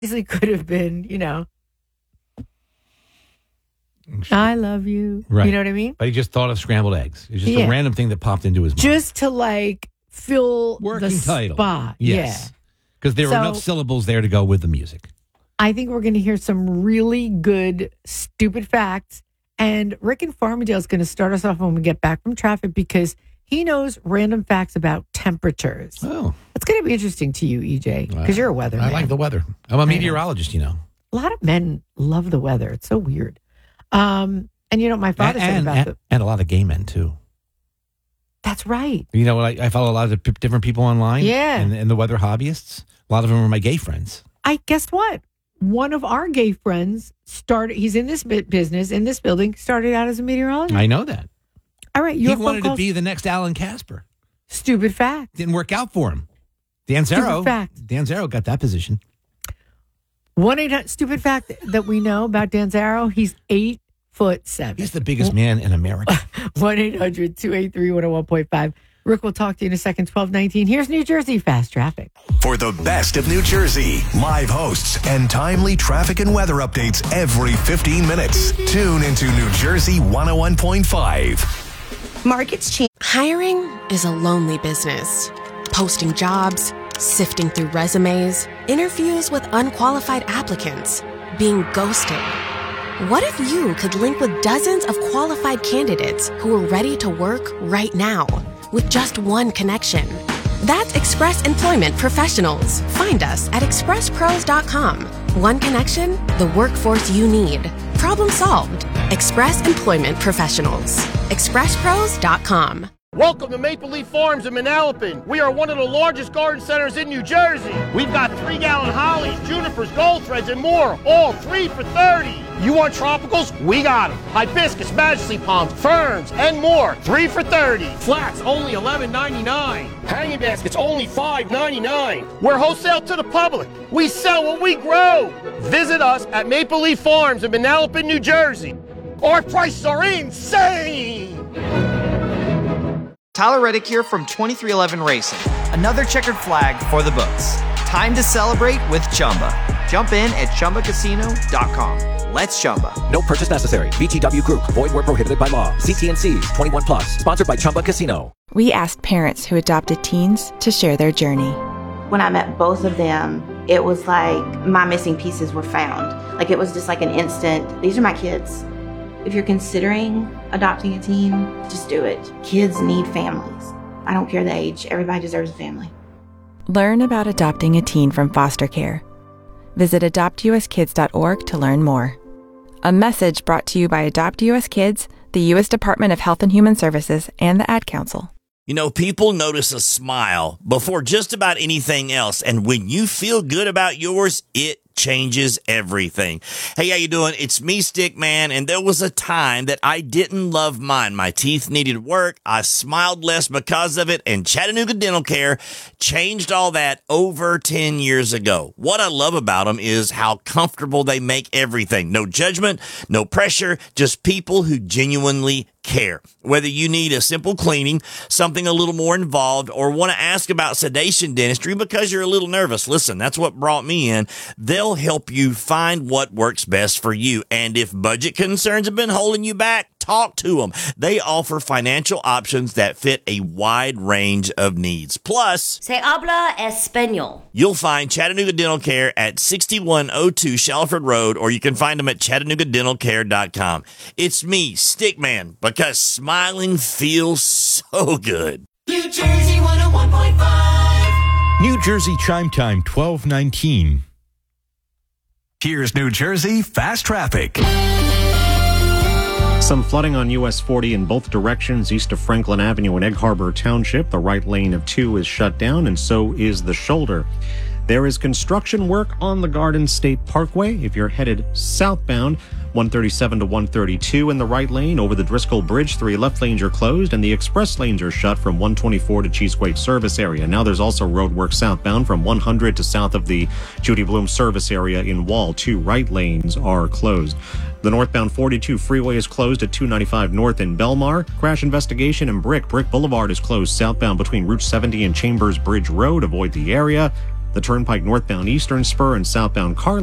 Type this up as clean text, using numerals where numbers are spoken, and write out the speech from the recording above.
easily could have been, I love you. Right. You know what I mean? But he just thought of scrambled eggs. It's just a random thing that popped into his mind. Just to fill Working the title. spot. Yes. Because there were enough syllables there to go with the music. I think we're going to hear some really good, stupid facts. And Rick in Farmingdale is going to start us off when we get back from traffic because he knows random facts about temperatures. Oh. It's going to be interesting to you, EJ, because you're a weatherman. I like the weather. I'm a meteorologist, A lot of men love the weather. It's so weird. And my father said about and a lot of gay men, too. That's right. I follow a lot of different people online. Yeah. And the weather hobbyists. A lot of them are my gay friends. I guessed what? One of our gay friends he's in this business, in this building, started out as a meteorologist. I know that. All right. He wanted to be the next Alan Casper. Stupid fact. Didn't work out for him. Dan Zero got that position. 1-800 stupid fact that we know about Dan Zero. He's 8'7". He's the biggest man in America. 1-800-283-101.5. Rick will talk to you in a second. 12:19. Here's New Jersey Fast Traffic. For the best of New Jersey, live hosts and timely traffic and weather updates every 15 minutes. Tune into New Jersey 101.5. Markets change. Hiring is a lonely business. Posting jobs, sifting through resumes, interviews with unqualified applicants, being ghosted. What if you could link with dozens of qualified candidates who are ready to work right now with just one connection? That's Express Employment Professionals. Find us at expresspros.com. One connection, the workforce you need. Problem solved. Express Employment Professionals. expresspros.com. Welcome to Maple Leaf Farms in Manalapan. We are one of the largest garden centers in New Jersey. We've got 3-gallon hollies, junipers, gold threads, and more, all 3 for $30. You want tropicals? We got them. Hibiscus, majesty palms, ferns, and more, 3 for $30. Flax, only $11.99. Hanging baskets, only $5.99. We're wholesale to the public. We sell what we grow. Visit us at Maple Leaf Farms in Manalapan, New Jersey. Our prices are insane. Tyler Reddick here from 2311 Racing. Another checkered flag for the books. Time to celebrate with Chumba. Jump in at ChumbaCasino.com. Let's Chumba. No purchase necessary. VGW Group. Void where prohibited by law. See T&Cs. 21 plus. Sponsored by Chumba Casino. We asked parents who adopted teens to share their journey. When I met both of them, it was like my missing pieces were found. It was just like an instant, these are my kids. If you're considering adopting a teen, just do it. Kids need families. I don't care the age. Everybody deserves a family. Learn about adopting a teen from foster care. Visit adoptuskids.org to learn more. A message brought to you by Adopt US Kids, the U.S. Department of Health and Human Services, and the Ad Council. People notice a smile before just about anything else. And when you feel good about yours, it changes everything. Hey, how you doing? It's me, Stickman, and there was a time that I didn't love mine. My teeth needed work. I smiled less because of it, and Chattanooga Dental Care changed all that over 10 years ago. What I love about them is how comfortable they make everything. No judgment, no pressure, just people who genuinely care. Whether you need a simple cleaning, something a little more involved, or want to ask about sedation dentistry because you're a little nervous, listen, that's what brought me in. They'll help you find what works best for you. And if budget concerns have been holding you back, talk to them. They offer financial options that fit a wide range of needs. Plus, Se habla español. You'll find Chattanooga Dental Care at 6102 Shalford Road, or you can find them at ChattanoogaDentalCare.com. It's me, Stickman, because smiling feels so good. New Jersey 101.5. New Jersey Chime Time, 1219. Here's New Jersey Fast Traffic. Some flooding on US 40 in both directions east of Franklin Avenue in Egg Harbor Township. The right lane of 2 is shut down, and so is the shoulder. There is construction work on the Garden State Parkway. If you're headed southbound, 137 to 132 in the right lane over the Driscoll Bridge. 3 left lanes are closed, and the express lanes are shut from 124 to Cheeseway service area. Now there's also road work southbound from 100 to south of the Judy Bloom service area in Wall. 2 right lanes are closed. The northbound 42 freeway is closed at 295 north in Belmar. Crash investigation in Brick. Brick Boulevard is closed southbound between Route 70 and Chambers Bridge Road. Avoid the area. The Turnpike northbound Eastern Spur and southbound Car